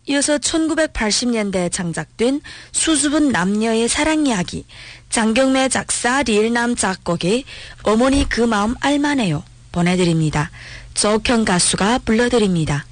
이어서 1980년대에 창작된 수줍은 남녀의 사랑 이야기 장경래 작사 리일남 작곡의 어머니 그 마음 알만해요 보내드립니다. 조옥현 가수가 불러드립니다.